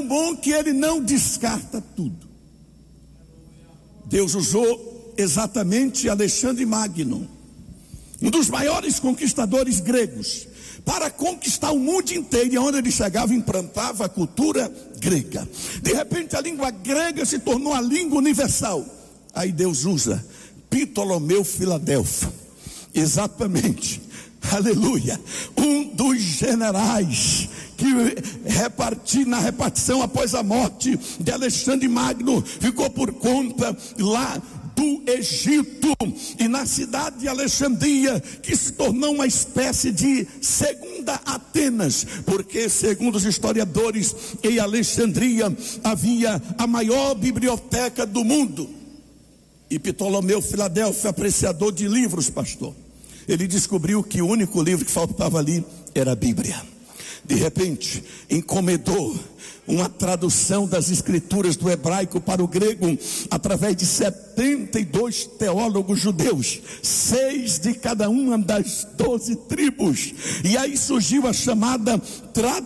tão bom que ele não descarta tudo. Deus usou exatamente Alexandre Magno, um dos maiores conquistadores gregos, para conquistar o mundo inteiro, e onde ele chegava, implantava a cultura grega. De repente a língua grega se tornou a língua universal. Aí Deus usa Ptolomeu Filadelfo, exatamente, aleluia, um dos generais que na repartição após a morte de Alexandre Magno, ficou por conta lá do Egito, e na cidade de Alexandria, que se tornou uma espécie de segunda Atenas, porque segundo os historiadores, em Alexandria havia a maior biblioteca do mundo. E Ptolomeu Filadelfo, apreciador de livros, pastor, ele descobriu que o único livro que faltava ali era a Bíblia. De repente, encomendou uma tradução das escrituras do hebraico para o grego, através de 72 teólogos judeus, 6 de cada uma das 12 tribos, e aí surgiu a chamada tradução